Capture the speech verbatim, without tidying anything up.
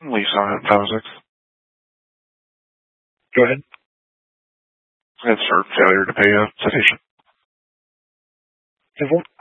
Lease on it, five oh six. Go ahead. It's for failure to pay a citation. Simple.